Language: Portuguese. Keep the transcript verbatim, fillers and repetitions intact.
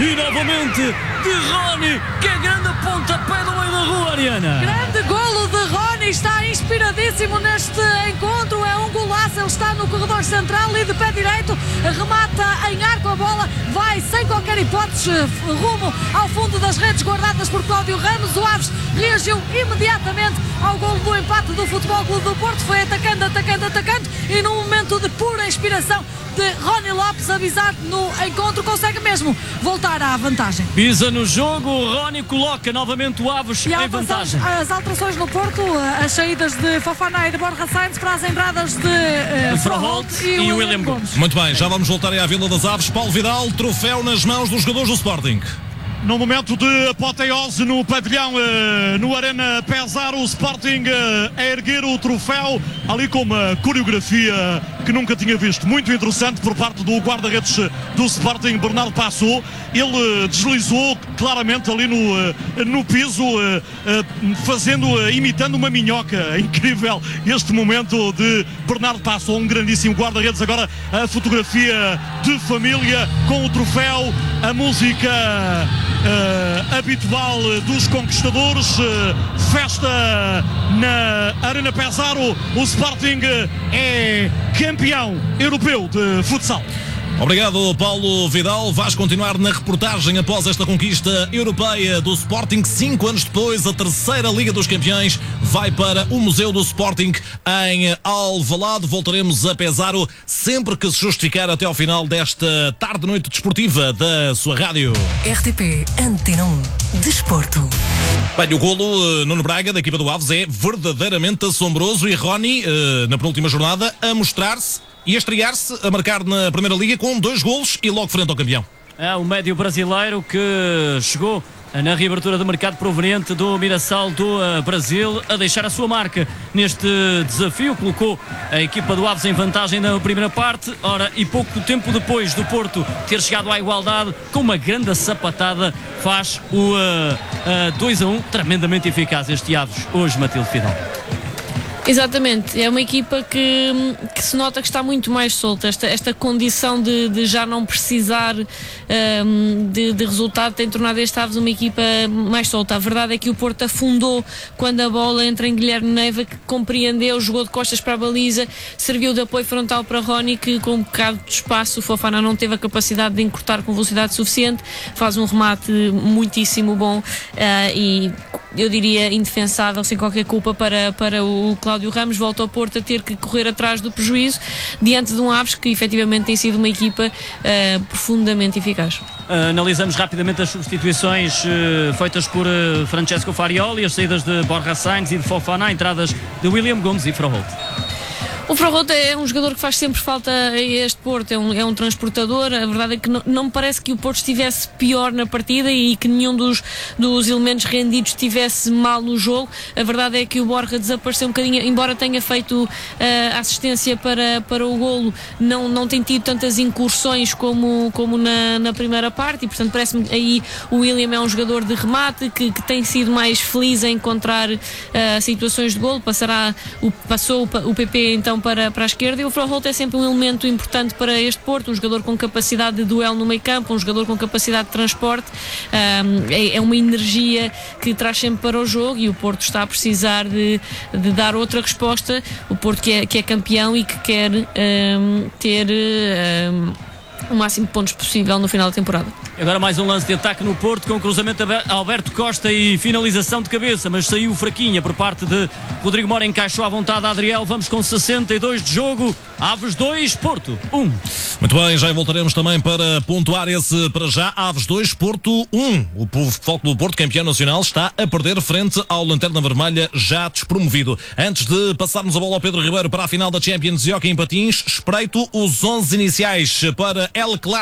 e novamente de Rony, que é grande pontapé no meio da rua, Ariana. Grande golo de Rony, está inspiradíssimo neste encontro, é um golaço, ele está no corredor central e de pé direito remata em arco a bola, vai sem qualquer hipótese rumo ao fundo das redes guardadas por Cláudio Ramos. O Aves reagiu imediatamente ao golo do empate do Futebol Clube do Porto, foi atacando, atacando, atacando e num momento de pura inspiração de Rony Lopes, avisar no encontro, consegue mesmo voltar à vantagem. Pisa no jogo, o Rony coloca novamente o Aves e em vantagem. As alterações no Porto, as saídas de Fofana e de Borja Sainz para as entradas de uh, Froholt e, e William, William Gomes. Muito bem, já vamos voltar aí à Vila das Aves. Paulo Vidal, troféu nas mãos dos jogadores do Sporting. No momento de apoteose no pavilhão, no Arena Pesaro, o Sporting a erguer o troféu, ali com uma coreografia que nunca tinha visto, muito interessante por parte do guarda-redes do Sporting, Bernardo Passou. Ele deslizou claramente ali no, no piso, fazendo, imitando uma minhoca. Incrível este momento de Bernardo Passou, um grandíssimo guarda-redes. Agora a fotografia de família com o troféu, a música Uh, habitual dos conquistadores, uh, festa na Arena Pesaro. O Sporting é campeão europeu de futsal. Obrigado, Paulo Vidal. Vais continuar na reportagem após esta conquista europeia do Sporting. Cinco anos depois, a terceira Liga dos Campeões vai para o Museu do Sporting em Alvalade. Voltaremos a Pesaro sempre que se justificar até ao final desta tarde-noite desportiva da sua rádio. R T P Antena um Desporto. Bem, o golo Nuno Braga da equipa do Aves é verdadeiramente assombroso e Rony, na penúltima jornada, a mostrar-se e a estrear-se, a marcar na Primeira Liga com dois golos e logo frente ao campeão. É o médio brasileiro que chegou na reabertura do mercado proveniente do Mirassol do Brasil a deixar a sua marca neste desafio. Colocou a equipa do Aves em vantagem na primeira parte, ora, e pouco tempo depois do Porto ter chegado à igualdade, com uma grande sapatada, faz o uh, uh, dois a um, tremendamente eficaz este Aves hoje, Matilde Fidal. Exatamente, é uma equipa que, que se nota que está muito mais solta. Esta, esta condição de, de já não precisar um, de, de resultado tem tornado este Aves uma equipa mais solta. A verdade é que o Porto afundou quando a bola entra em Guilherme Neiva, que compreendeu, jogou de costas para a baliza, serviu de apoio frontal para Rony, que com um bocado de espaço o Fofana não teve a capacidade de encurtar com velocidade suficiente, faz um remate muitíssimo bom uh, e eu diria indefensável, sem qualquer culpa para, para o Cláudio Ramos. Volta ao Porto a ter que correr atrás do prejuízo diante de um Aves que efetivamente tem sido uma equipa uh, profundamente eficaz. Uh, analisamos rapidamente as substituições uh, feitas por uh, Francesco Farioli, as saídas de Borja Sainz e de Fofana, entradas de William Gomes e Froholt. O Froholt é um jogador que faz sempre falta a este Porto, é um, é um transportador. A verdade é que não, não me parece que o Porto estivesse pior na partida e que nenhum dos, dos elementos rendidos estivesse mal no jogo. A verdade é que o Borja desapareceu um bocadinho, embora tenha feito uh, assistência para, para o golo, não, não tem tido tantas incursões como, como na, na primeira parte, e portanto parece-me aí o William é um jogador de remate que, que tem sido mais feliz em encontrar uh, situações de golo. Passará o, passou o, o P P então Para, para a esquerda, e o Froholt é sempre um elemento importante para este Porto, um jogador com capacidade de duelo no meio campo, um jogador com capacidade de transporte, um, é, é uma energia que traz sempre para o jogo, e o Porto está a precisar de, de dar outra resposta. O Porto que é, que é campeão e que quer um, ter um, o máximo de pontos possível no final da temporada. Agora mais um lance de ataque no Porto, com cruzamento a Alberto Costa e finalização de cabeça, mas saiu fraquinha por parte de Rodrigo Mora, encaixou à vontade a Adriel. Vamos com sessenta e dois de jogo, Aves dois, Porto um. Muito bem, já voltaremos também para pontuar esse para já. Aves dois, Porto um. O Futebol Clube do Porto, campeão nacional, está a perder frente ao Lanterna Vermelha, já despromovido. Antes de passarmos a bola ao Pedro Ribeiro para a final da Champions de Hóquei em Patins, espreito os onze iniciais para El Clásico.